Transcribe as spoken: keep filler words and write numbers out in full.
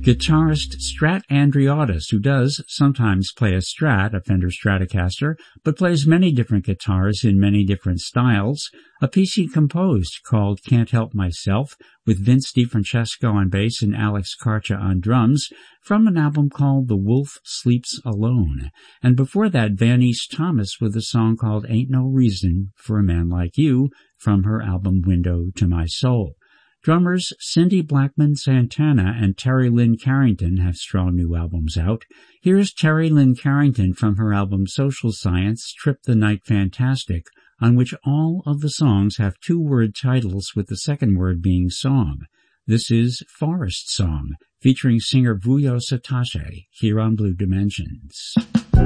Guitarist Strat Andreottis, who does sometimes play a Strat, a Fender Stratocaster, but plays many different guitars in many different styles. A piece he composed called Can't Help Myself, with Vince DiFrancesco on bass and Alex Karcha on drums, from an album called The Wolf Sleeps Alone. And before that, Van East Thomas with a song called Ain't No Reason for a Man Like You, from her album Window to My Soul. Drummers Cindy Blackman Santana and Terry Lynn Carrington have strong new albums out. Here's Terry Lynn Carrington from her album Social Science, Trip the Night Fantastic, on which all of the songs have two-word titles with the second word being song. This is Forest Song, featuring singer Vuyo Satache, here on Blue Dimensions.